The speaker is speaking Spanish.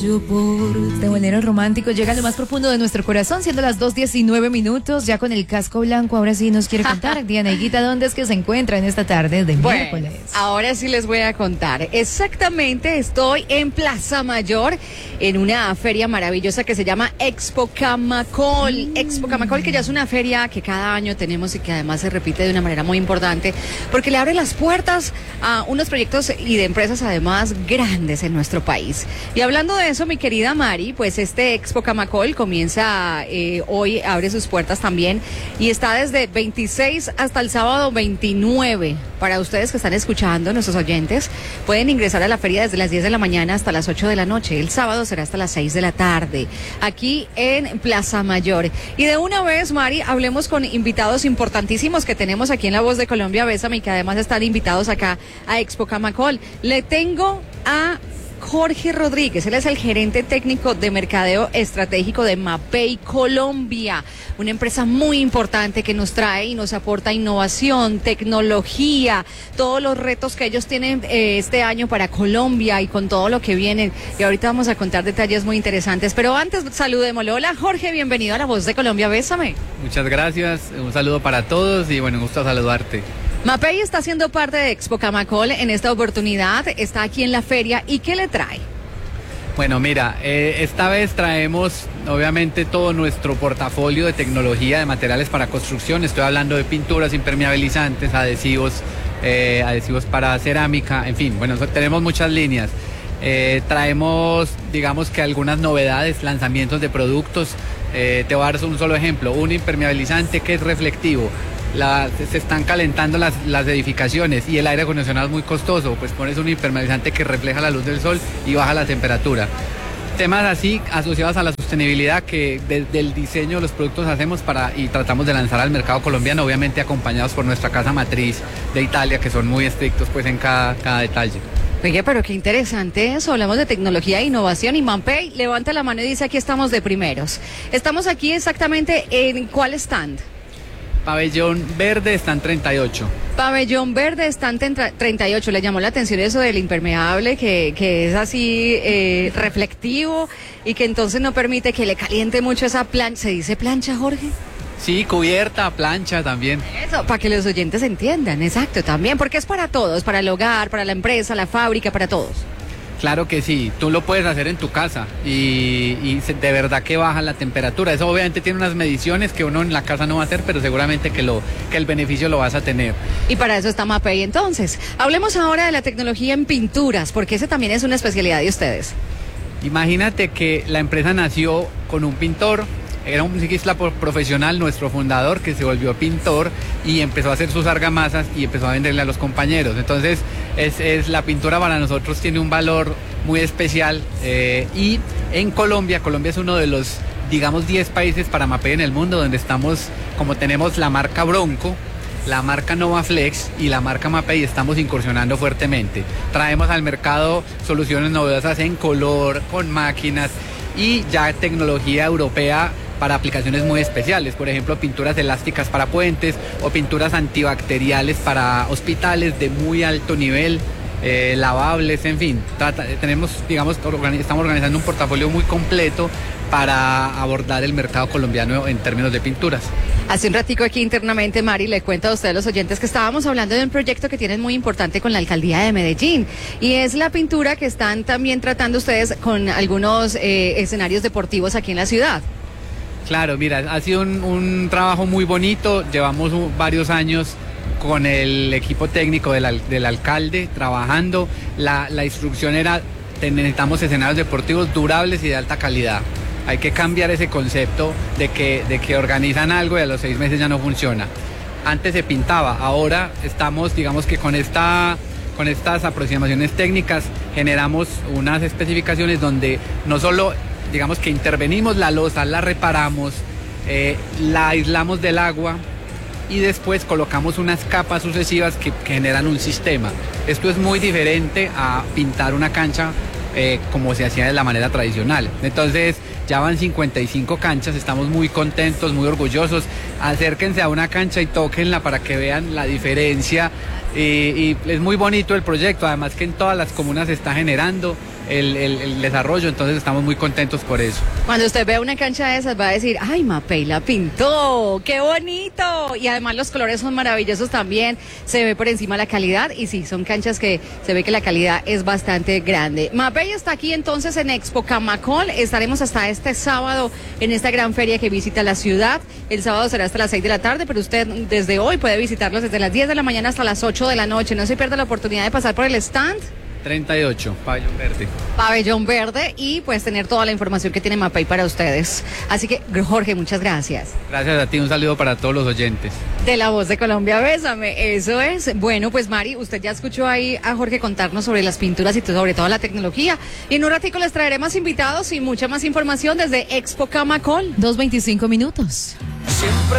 yo por ti. Este bolero romántico llega a lo más profundo de nuestro corazón, siendo las 2:19, ya con el casco blanco. Ahora sí nos quiere contar, Diana Higuita, ¿dónde es que se encuentra en esta tarde de miércoles? Ahora sí les voy a contar. Exactamente, estoy en Plaza Mayor, en una feria maravillosa que se llama Expo Camacol. Expo Camacol, que ya es una feria que cada año tenemos y que además se repite de una manera muy importante, porque le abre las puertas a unos proyectos y de empresas además grandes en nuestro país. Y hablando de eso, mi querida Mari, pues este Expo Camacol comienza hoy, abre sus puertas también y está desde 26 hasta el sábado 29. Para ustedes que están escuchando, nuestros oyentes, pueden ingresar a la feria desde las 10 de la mañana hasta las 8 de la noche. El sábado será hasta las 6 de la tarde, aquí en Plaza Mayor. Y de una vez, Mari, hablemos con invitados importantísimos que tenemos aquí en La Voz de Colombia, Bésame, y que además están invitados acá a Expo Camacol. Le tengo a Jorge Rodríguez, él es el gerente técnico de mercadeo estratégico de Mapei Colombia, una empresa muy importante que nos trae y nos aporta innovación, tecnología, todos los retos que ellos tienen este año para Colombia y con todo lo que vienen. Y ahorita vamos a contar detalles muy interesantes, pero antes saludémoslo. Hola Jorge, bienvenido a La Voz de Colombia, Bésame. Muchas gracias, un saludo para todos y bueno, un gusto saludarte. Mapei está haciendo parte de Expo Camacol en esta oportunidad, está aquí en la feria. ¿Y qué le trae? Bueno, mira, esta vez traemos obviamente todo nuestro portafolio de tecnología de materiales para construcción. Estoy hablando de pinturas impermeabilizantes, adhesivos, adhesivos para cerámica, en fin, bueno, tenemos muchas líneas. Traemos, digamos que algunas novedades, lanzamientos de productos. Te voy a dar un solo ejemplo, un impermeabilizante que es reflectivo. Se están calentando las edificaciones y el aire acondicionado es muy costoso, pues pones un impermeabilizante que refleja la luz del sol y baja la temperatura. Temas así asociados a la sostenibilidad que desde el diseño de los productos hacemos y tratamos de lanzar al mercado colombiano, obviamente acompañados por nuestra casa matriz de Italia, que son muy estrictos pues en cada detalle. Oye, pero qué interesante eso, hablamos de tecnología e innovación y Mapei levanta la mano y dice aquí estamos de primeros. Estamos aquí exactamente en ¿cuál stand? Pabellón Verde está en 38. Pabellón Verde está en 38. Le llamó la atención eso del impermeable, que es así reflectivo y que entonces no permite que le caliente mucho esa plancha. ¿Se dice plancha, Jorge? Sí, cubierta, plancha también. Eso, para que los oyentes entiendan, exacto, también, porque es para todos, para el hogar, para la empresa, la fábrica, para todos. Claro que sí, tú lo puedes hacer en tu casa y de verdad que baja la temperatura. Eso obviamente tiene unas mediciones que uno en la casa no va a hacer, pero seguramente que el beneficio lo vas a tener. Y para eso está Mapei entonces. Hablemos ahora de la tecnología en pinturas, porque esa también es una especialidad de ustedes. Imagínate que la empresa nació con un pintor. Era un ciclista profesional, nuestro fundador, que se volvió pintor y empezó a hacer sus argamasas y empezó a venderle a los compañeros. Entonces, la pintura para nosotros tiene un valor muy especial y en Colombia es uno de los, digamos, 10 países para Mapei en el mundo donde estamos, como tenemos la marca Bronco, la marca Novaflex y la marca Mapei, estamos incursionando fuertemente. Traemos al mercado soluciones novedosas en color, con máquinas y ya tecnología europea para aplicaciones muy especiales, por ejemplo, pinturas elásticas para puentes o pinturas antibacteriales para hospitales de muy alto nivel, lavables, en fin. Estamos organizando un portafolio muy completo para abordar el mercado colombiano en términos de pinturas. Hace un ratico aquí internamente, Mari, le cuento a ustedes los oyentes que estábamos hablando de un proyecto que tienen muy importante con la alcaldía de Medellín y es la pintura que están también tratando ustedes con algunos escenarios deportivos aquí en la ciudad. Claro, mira, ha sido un trabajo muy bonito, llevamos varios años con el equipo técnico del alcalde trabajando. La instrucción era, necesitamos escenarios deportivos durables y de alta calidad. Hay que cambiar ese concepto de que organizan algo y a los 6 meses ya no funciona. Antes se pintaba, ahora estamos, digamos que con estas aproximaciones técnicas generamos unas especificaciones donde no solo, digamos que intervenimos la losa, la reparamos, la aislamos del agua y después colocamos unas capas sucesivas que generan un sistema. Esto es muy diferente a pintar una cancha como se hacía de la manera tradicional. Entonces ya van 55 canchas, estamos muy contentos, muy orgullosos. Acérquense a una cancha y tóquenla para que vean la diferencia y es muy bonito el proyecto, además que en todas las comunas se está generando. el desarrollo, entonces estamos muy contentos por eso. Cuando usted ve una cancha de esas va a decir, ay, Mapei la pintó, qué bonito. Y además los colores son maravillosos también, se ve por encima la calidad y sí, son canchas que se ve que la calidad es bastante grande. Mapei está aquí entonces en Expo Camacol, estaremos hasta este sábado en esta gran feria que visita la ciudad. El sábado será hasta las 6 de la tarde, pero usted desde hoy puede visitarlos desde las 10 de la mañana hasta las 8 de la noche. No se pierda la oportunidad de pasar por el stand. 38, Pabellón Verde. Pabellón Verde y pues tener toda la información que tiene Mapei para ustedes. Así que, Jorge, muchas gracias. Gracias a ti, un saludo para todos los oyentes. De La Voz de Colombia, bésame, eso es. Bueno, pues Mari, usted ya escuchó ahí a Jorge contarnos sobre las pinturas y sobre toda la tecnología. Y en un ratico les traeré más invitados y mucha más información desde Expo Camacol. 2:25. Siempre